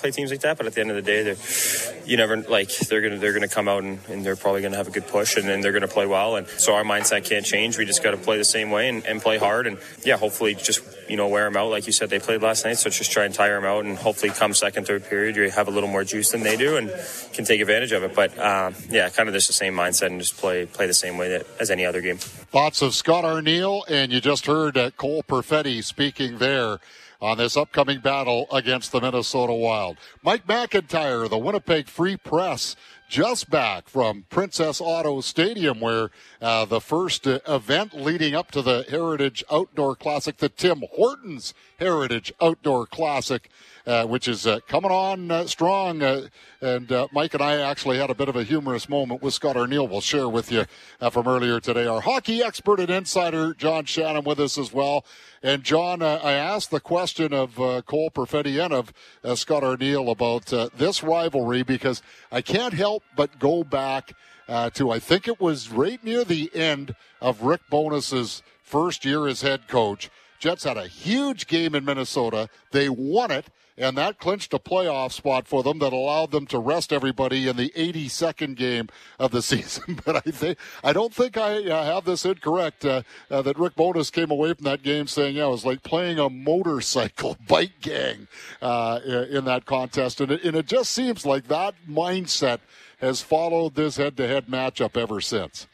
play teams like that. But at the end of the day, they're gonna come out and they're probably gonna have a good push, and then they're gonna play well. And so our mindset can't change. We just got to play the same way and play hard. And yeah, hopefully just wear them out like you said they played last night. So just try and tire them out, and hopefully come second, third period you have a little more juice than they do and can take advantage of it. But kind of just the same mindset and just play the same way as any other game. Thoughts of Scott Arniel, and you just heard Cole Perfetti speaking there on this upcoming battle against the Minnesota Wild. Mike McIntyre, the Winnipeg Free Press, just back from Princess Auto Stadium, where the first event leading up to the Heritage Outdoor Classic, the Tim Hortons Heritage Outdoor Classic, which is coming on strong. And Mike and I actually had a bit of a humorous moment with Scott Arniel. We'll share with you from earlier today. Our hockey expert and insider, John Shannon, with us as well. And, John, I asked the question of Cole Perfetti and of Scott Arniel about this rivalry, because I can't help but go back to, I think it was right near the end of Rick Bowness's first year as head coach. Jets had a huge game in Minnesota. They won it, and that clinched a playoff spot for them that allowed them to rest everybody in the 82nd game of the season. But I don't think I have this incorrect, that Rick Bowness came away from that game saying, it was like playing a motorcycle bike gang in that contest. And it just seems like that mindset has followed this head-to-head matchup ever since.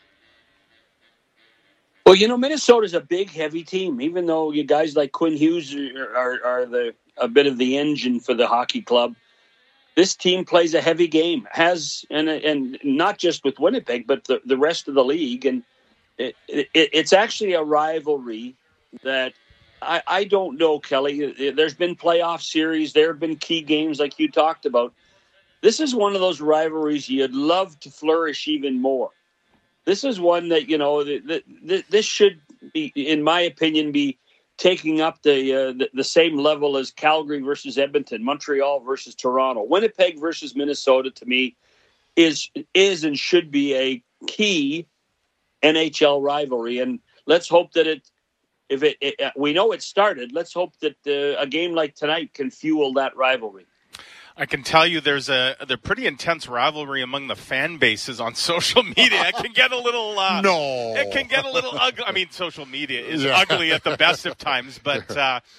Well, Minnesota's a big, heavy team. Even though you guys like Quinn Hughes are a bit of the engine for the hockey club, this team plays a heavy game. And not just with Winnipeg, but the rest of the league. And it's actually a rivalry that I don't know, Kelly. There's been playoff series. There have been key games like you talked about. This is one of those rivalries you'd love to flourish even more. This is one that, this should be, in my opinion, be taking up the same level as Calgary versus Edmonton, Montreal versus Toronto. Winnipeg versus Minnesota, to me, is and should be a key NHL rivalry. And let's hope that we know it started, let's hope that a game like tonight can fuel that rivalry. I can tell you there's a pretty intense rivalry among the fan bases on social media. It can get a little It can get a little ugly. I mean, social media is ugly at the best of times, but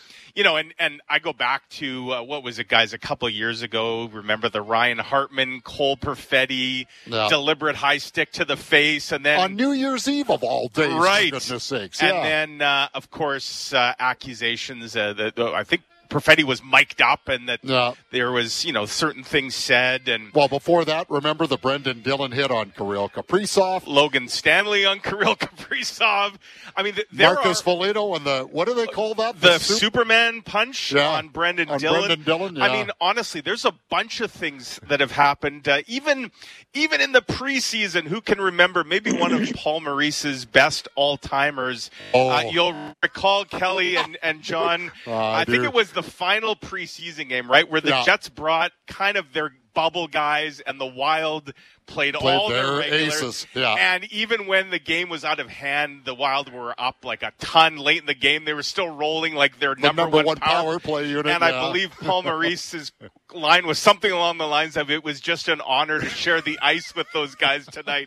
and I go back to what was it, guys? A couple of years ago. Remember the Ryan Hartman, Cole Perfetti, deliberate high stick to the face, and then on New Year's Eve of all days, right? For goodness sakes, and then of course accusations that I think Perfetti was mic'd up and that there was, certain things said. And well, before that, remember the Brendan Dillon hit on Kirill Kaprizov? Logan Stanley on Kirill Kaprizov. I mean, Marcus Foligno and what do they call that? The Superman punch on Brendan Dillon. I mean, honestly, there's a bunch of things that have happened. Even in the preseason, who can remember maybe one of Paul Maurice's best all-timers? You'll recall, Kelly and John, I think it was the final preseason game, right, where the Jets brought kind of their bubble guys and the Wild played all their regulars. Aces. Yeah. And even when the game was out of hand, the Wild were up like a ton late in the game. They were still rolling like their number one power play unit. And I believe Paul Maurice's line was something along the lines of, it was just an honor to share the ice with those guys tonight,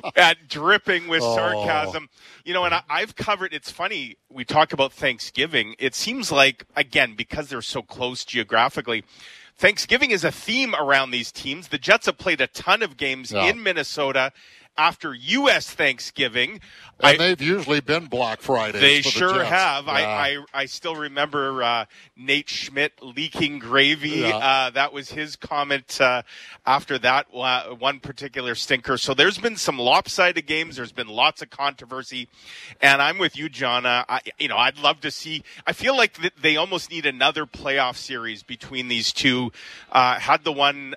dripping with sarcasm. And I've covered, it's funny, we talk about Thanksgiving. It seems like, again, because they're so close geographically, Thanksgiving is a theme around these teams. The Jets have played a ton of games in Minnesota after U.S. Thanksgiving. And they've usually been Black Fridays. They for sure the Jets. have. Yeah. I still remember Nate Schmidt leaking gravy. That was his comment after that one particular stinker. So there's been some lopsided games. There's been lots of controversy. And I'm with you, John. I'd love to see. I feel like they almost need another playoff series between these two. Had the one,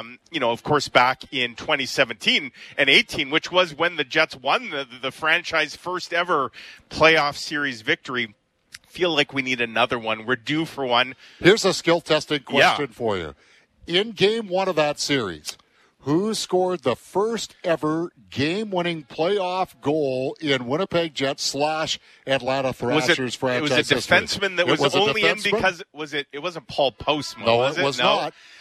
of course, back in 2017 and 18, which was when the Jets won the franchise first ever playoff series victory. Feel like we need another one. We're due for one. Here's a skill testing question for you. In game one of that series, who scored the first ever game-winning playoff goal in Winnipeg Jets / Atlanta Thrashers franchise? It was a defenseman that was only in because it wasn't Paul Postma, no, was it? Was not.